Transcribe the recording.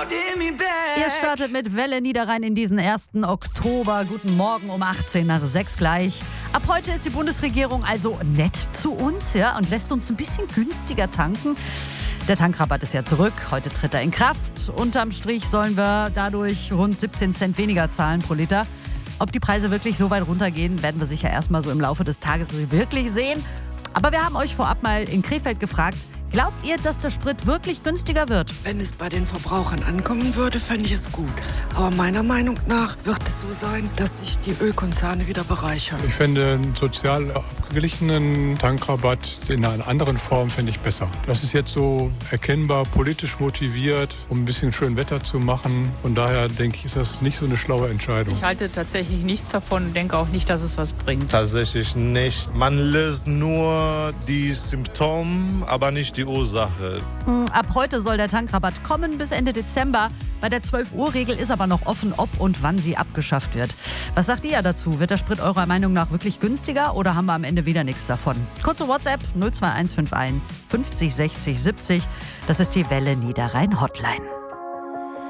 Ihr startet mit Welle Niederrhein in diesen 1. Oktober. Guten Morgen um 18 nach 6 gleich. Ab heute ist die Bundesregierung also nett zu uns, ja, und lässt uns ein bisschen günstiger tanken. Der Tankrabatt ist ja zurück. Heute tritt er in Kraft. Unterm Strich sollen wir dadurch rund 17 Cent weniger zahlen pro Liter. Ob die Preise wirklich so weit runtergehen, werden wir sicher erstmal so im Laufe des Tages wirklich sehen. Aber wir haben euch vorab mal in Krefeld gefragt, glaubt ihr, dass der Sprit wirklich günstiger wird? Wenn es bei den Verbrauchern ankommen würde, fände ich es gut. Aber meiner Meinung nach wird es so sein, dass sich die Ölkonzerne wieder bereichern. Ich finde einen sozial abgeglichenen Tankrabatt in einer anderen Form finde ich besser. Das ist jetzt so erkennbar politisch motiviert, um ein bisschen schön Wetter zu machen. Von daher denke ich, ist das nicht so eine schlaue Entscheidung. Ich halte tatsächlich nichts davon und denke auch nicht, dass es was bringt. Tatsächlich nicht. Man löst nur die Symptome, aber nicht die Ursache. Ab heute soll der Tankrabatt kommen bis Ende Dezember. Bei der 12-Uhr-Regel ist aber noch offen, ob und wann sie abgeschafft wird. Was sagt ihr dazu? Wird der Sprit eurer Meinung nach wirklich günstiger oder haben wir am Ende wieder nichts davon? Kurze WhatsApp 02151 50 60 70. Das ist die Welle Niederrhein Hotline.